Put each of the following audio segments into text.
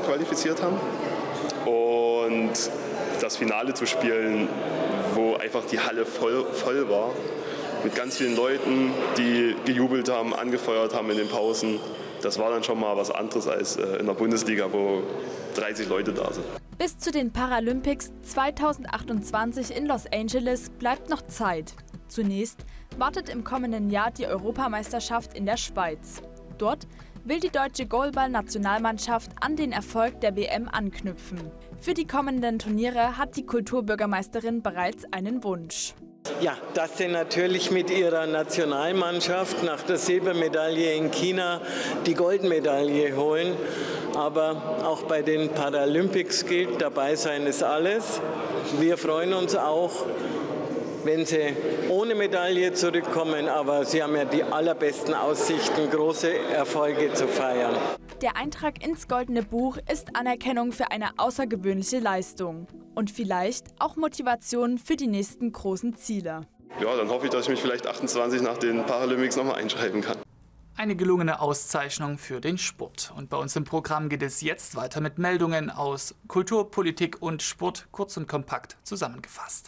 qualifiziert haben. Und das Finale zu spielen, wo einfach die Halle voll war, mit ganz vielen Leuten, die gejubelt haben, angefeuert haben in den Pausen. Das war dann schon mal was anderes als in der Bundesliga, wo 30 Leute da sind. Bis zu den Paralympics 2028 in Los Angeles bleibt noch Zeit. Zunächst wartet im kommenden Jahr die Europameisterschaft in der Schweiz. Dort will die deutsche Goalball-Nationalmannschaft an den Erfolg der WM anknüpfen. Für die kommenden Turniere hat die Kulturbürgermeisterin bereits einen Wunsch. Ja, dass sie natürlich mit ihrer Nationalmannschaft nach der Silbermedaille in China die Goldmedaille holen. Aber auch bei den Paralympics gilt, dabei sein ist alles. Wir freuen uns auch, wenn sie ohne Medaille zurückkommen, aber sie haben ja die allerbesten Aussichten, große Erfolge zu feiern. Der Eintrag ins Goldene Buch ist Anerkennung für eine außergewöhnliche Leistung und vielleicht auch Motivation für die nächsten großen Ziele. Ja, dann hoffe ich, dass ich mich vielleicht 28 nach den Paralympics nochmal einschreiben kann. Eine gelungene Auszeichnung für den Sport. Und bei uns im Programm geht es jetzt weiter mit Meldungen aus Kultur, Politik und Sport, kurz und kompakt zusammengefasst.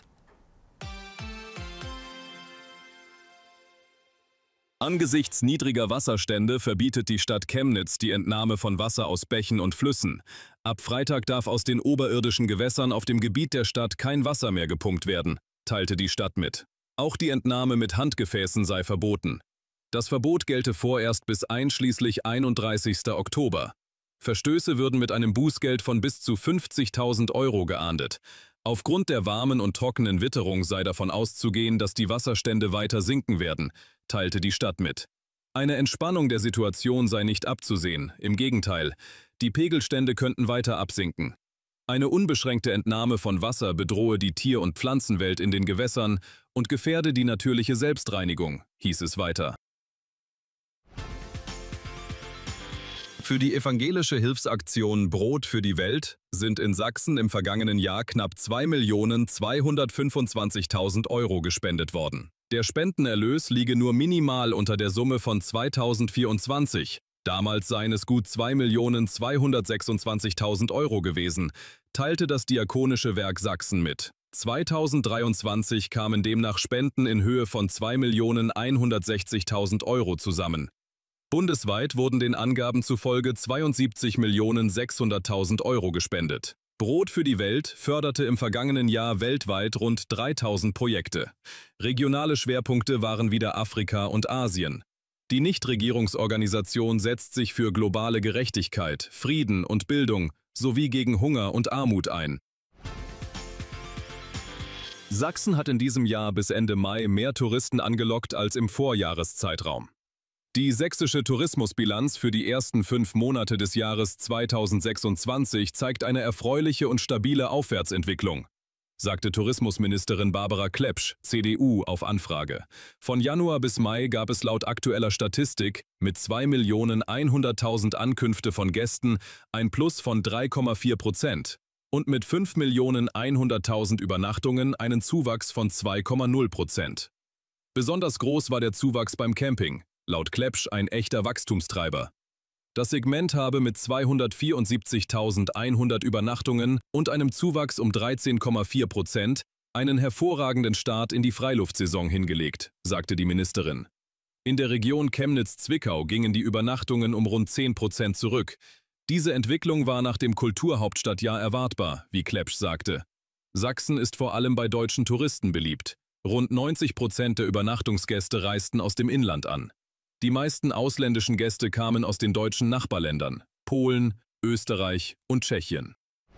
Angesichts niedriger Wasserstände verbietet die Stadt Chemnitz die Entnahme von Wasser aus Bächen und Flüssen. Ab Freitag darf aus den oberirdischen Gewässern auf dem Gebiet der Stadt kein Wasser mehr gepumpt werden, teilte die Stadt mit. Auch die Entnahme mit Handgefäßen sei verboten. Das Verbot gelte vorerst bis einschließlich 31. Oktober. Verstöße würden mit einem Bußgeld von bis zu 50.000 € geahndet. Aufgrund der warmen und trockenen Witterung sei davon auszugehen, dass die Wasserstände weiter sinken werden, teilte die Stadt mit. Eine Entspannung der Situation sei nicht abzusehen, im Gegenteil, die Pegelstände könnten weiter absinken. Eine unbeschränkte Entnahme von Wasser bedrohe die Tier- und Pflanzenwelt in den Gewässern und gefährde die natürliche Selbstreinigung, hieß es weiter. Für die evangelische Hilfsaktion Brot für die Welt sind in Sachsen im vergangenen Jahr knapp 2.225.000 € gespendet worden. Der Spendenerlös liege nur minimal unter der Summe von 2024. Damals seien es gut 2.226.000 € gewesen, teilte das Diakonische Werk Sachsen mit. 2023 kamen demnach Spenden in Höhe von 2.160.000 € zusammen. Bundesweit wurden den Angaben zufolge 72.600.000 € gespendet. Brot für die Welt förderte im vergangenen Jahr weltweit rund 3.000 Projekte. Regionale Schwerpunkte waren wieder Afrika und Asien. Die Nichtregierungsorganisation setzt sich für globale Gerechtigkeit, Frieden und Bildung sowie gegen Hunger und Armut ein. Sachsen hat in diesem Jahr bis Ende Mai mehr Touristen angelockt als im Vorjahreszeitraum. Die sächsische Tourismusbilanz für die ersten 5 Monate des Jahres 2026 zeigt eine erfreuliche und stabile Aufwärtsentwicklung, sagte Tourismusministerin Barbara Klepsch, CDU, auf Anfrage. Von Januar bis Mai gab es laut aktueller Statistik mit 2.100.000 Ankünfte von Gästen ein Plus von 3,4% und mit 5.100.000 Übernachtungen einen Zuwachs von 2,0%. Besonders groß war der Zuwachs beim Camping. Laut Klepsch ein echter Wachstumstreiber. Das Segment habe mit 274.100 Übernachtungen und einem Zuwachs um 13,4% einen hervorragenden Start in die Freiluftsaison hingelegt, sagte die Ministerin. In der Region Chemnitz-Zwickau gingen die Übernachtungen um rund 10% zurück. Diese Entwicklung war nach dem Kulturhauptstadtjahr erwartbar, wie Klepsch sagte. Sachsen ist vor allem bei deutschen Touristen beliebt. Rund 90% der Übernachtungsgäste reisten aus dem Inland an. Die meisten ausländischen Gäste kamen aus den deutschen Nachbarländern, Polen, Österreich und Tschechien.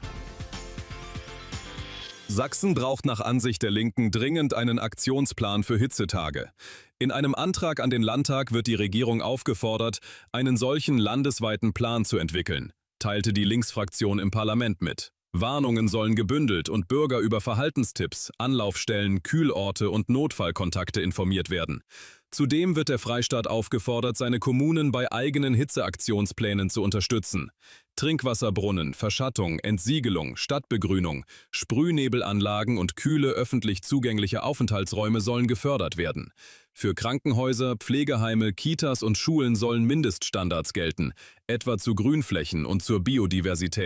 Sachsen braucht nach Ansicht der Linken dringend einen Aktionsplan für Hitzetage. In einem Antrag an den Landtag wird die Regierung aufgefordert, einen solchen landesweiten Plan zu entwickeln, teilte die Linksfraktion im Parlament mit. Warnungen sollen gebündelt und Bürger über Verhaltenstipps, Anlaufstellen, Kühlorte und Notfallkontakte informiert werden. Zudem wird der Freistaat aufgefordert, seine Kommunen bei eigenen Hitzeaktionsplänen zu unterstützen. Trinkwasserbrunnen, Verschattung, Entsiegelung, Stadtbegrünung, Sprühnebelanlagen und kühle öffentlich zugängliche Aufenthaltsräume sollen gefördert werden. Für Krankenhäuser, Pflegeheime, Kitas und Schulen sollen Mindeststandards gelten, etwa zu Grünflächen und zur Biodiversität.